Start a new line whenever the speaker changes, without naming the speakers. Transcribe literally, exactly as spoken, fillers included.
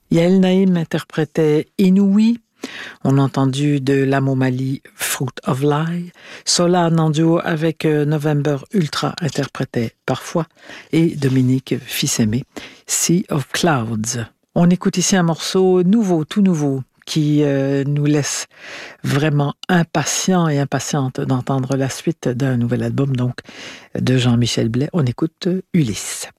Yael Naïm interprétait Inouï. On a entendu de Lamo Mali Fruit of Lie. Sola en duo avec November Ultra interprétait Parfois. Et Dominique Fils-Aimé, Sea of Clouds. On écoute ici un morceau nouveau, tout nouveau, qui euh, nous laisse vraiment impatients et impatientes d'entendre la suite d'un nouvel album donc de Jean-Michel Blais. On écoute Ulysse.